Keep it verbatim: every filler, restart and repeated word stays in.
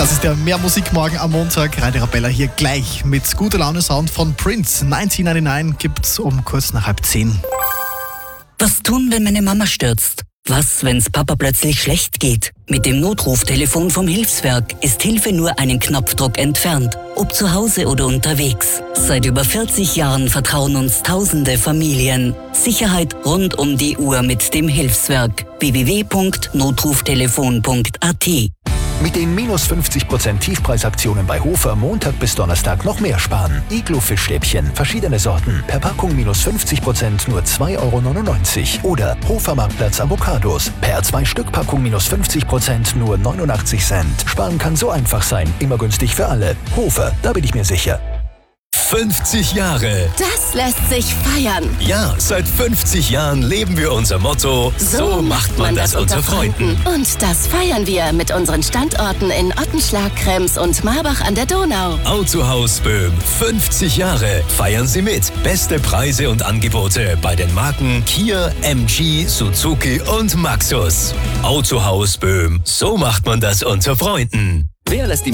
Das ist der Mehr-Musik-Morgen am Montag. Radio Arabella hier gleich mit guter Laune-Sound von Prince. neunzehnhundertneunundneunzig gibt's um kurz nach halb zehn. Was tun, wenn meine Mama stürzt? Was, wenn's Papa plötzlich schlecht geht? Mit dem Notruftelefon vom Hilfswerk ist Hilfe nur einen Knopfdruck entfernt. Ob zu Hause oder unterwegs. Seit über vierzig Jahren vertrauen uns tausende Familien. Sicherheit rund um die Uhr mit dem Hilfswerk. w w w punkt notruftelefon punkt a t. Mit den minus fünfzig Prozent Tiefpreisaktionen bei Hofer Montag bis Donnerstag noch mehr sparen. Iglo-Fischstäbchen, verschiedene Sorten, per Packung minus fünfzig Prozent nur zwei Euro neunundneunzig. Oder Hofer Marktplatz Avocados, per zwei Stück Packung minus fünfzig Prozent nur neunundachtzig Cent. Sparen kann so einfach sein, immer günstig für alle. Hofer, da bin ich mir sicher. fünfzig Jahre. Das lässt sich feiern. Ja, seit fünfzig Jahren leben wir unser Motto, so, so macht man das unter Freunden. Und das feiern wir mit unseren Standorten in Ottenschlag, Krems und Marbach an der Donau. Autohaus Böhm, fünfzig Jahre. Feiern Sie mit. Beste Preise und Angebote bei den Marken Kia, M G, Suzuki und Maxus. Autohaus Böhm, so macht man das unter Freunden. Wer lässt die